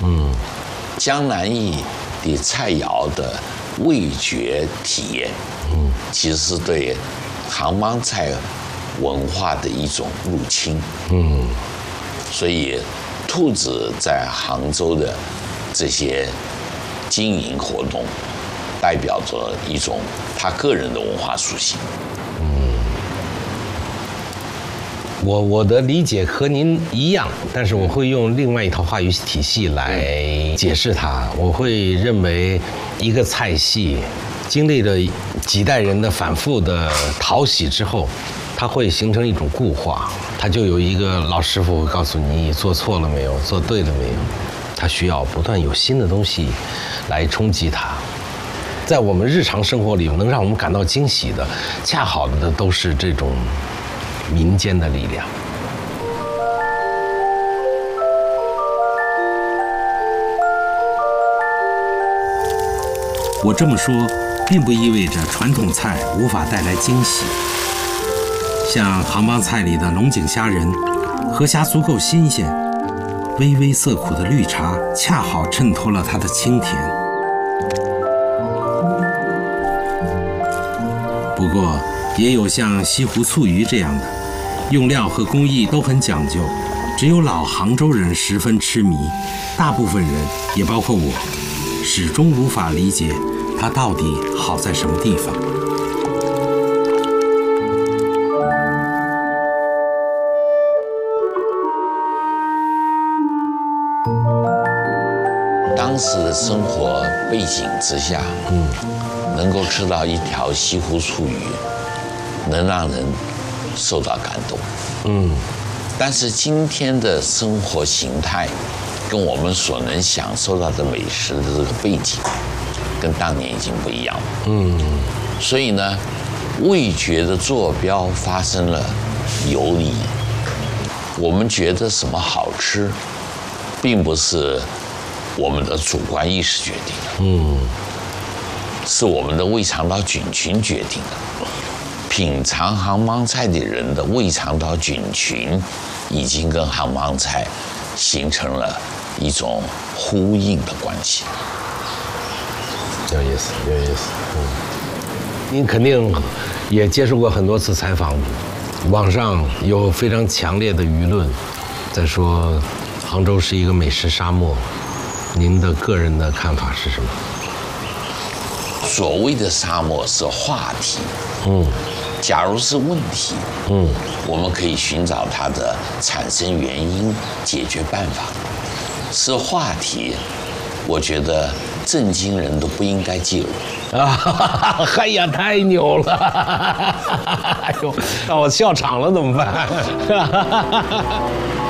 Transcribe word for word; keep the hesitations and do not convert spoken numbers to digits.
嗯， 江南忆的菜肴的味觉体验，嗯，其实是对杭帮菜文化的一种入侵。嗯，所以兔子在杭州的这些经营活动，代表着一种他个人的文化属性。 我我的理解和您一样，但是我会用另外一套话语体系来解释它。我会认为，一个菜系经历了几代人的反复的淘洗之后，它会形成一种固化，它就有一个老师傅会告诉你做错了没有，做对了没有，它需要不断有新的东西来冲击它。在我们日常生活里，能让我们感到惊喜的，恰好的都是这种民间的力量。 我这么说，并不意味着传统菜无法带来惊喜。像杭帮菜里的龙井虾仁，河虾足够新鲜，微微涩苦的绿茶恰好衬托了它的清甜。不过，也有像西湖醋鱼这样的，用料和工艺都很讲究，只有老杭州人十分痴迷，大部分人，也包括我，始终无法理解它到底好在什么地方。 当时的生活背景之下，嗯，能够吃到一条西湖醋鱼，能让人受到感动，嗯。但是今天的生活形态，跟我们所能享受到的美食的这个背景，跟当年已经不一样了，嗯。所以呢，味觉的坐标发生了游离。我们觉得什么好吃，并不是我们的主观意识决定的，嗯，是我们的胃肠道菌群决定的。品尝杭帮菜的人的胃肠道菌群，已经跟杭帮菜形成了一种呼应的关系。 有意思，有意思。嗯，您肯定也接受过很多次采访，网上有非常强烈的舆论，在说杭州是一个美食沙漠。您的个人的看法是什么？ 所谓的沙漠是话题，嗯，假如是问题，嗯，我们可以寻找它的产生原因、解决办法。是话题，我觉得震惊人都不应该介入。 啊，哎呀，太牛了！哎呦，让我笑场了怎么办？